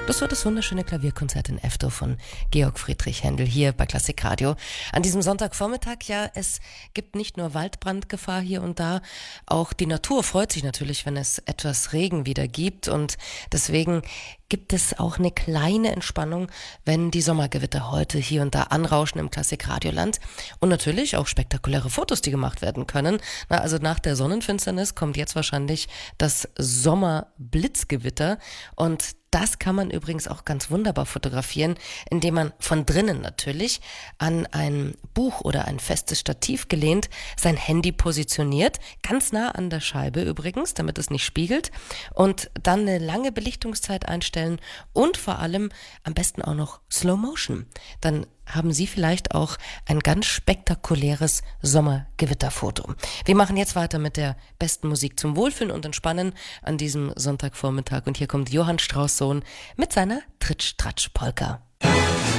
Das war das wunderschöne Klavierkonzert in F-Dur von Georg Friedrich Händel hier bei Klassikradio. An diesem Sonntagvormittag, ja, es gibt nicht nur Waldbrandgefahr hier und da, auch die Natur freut sich natürlich, wenn es etwas Regen wieder gibt, und deswegen gibt es auch eine kleine Entspannung, wenn die Sommergewitter heute hier und da anrauschen im Klassikradioland, und natürlich auch spektakuläre Fotos, die gemacht werden können. Also nach der Sonnenfinsternis kommt jetzt wahrscheinlich das Sommerblitzgewitter, und das kann man übrigens auch ganz wunderbar fotografieren, indem man von drinnen natürlich an ein Buch oder ein festes Stativ gelehnt sein Handy positioniert, ganz nah an der Scheibe übrigens, damit es nicht spiegelt, und dann eine lange Belichtungszeit einstellen und vor allem am besten auch noch Slow Motion. Dann haben Sie vielleicht auch ein ganz spektakuläres Sommergewitterfoto. Wir machen jetzt weiter mit der besten Musik zum Wohlfühlen und Entspannen an diesem Sonntagvormittag. Und hier kommt Johann Strauss Sohn mit seiner Tritsch-Tratsch-Polka.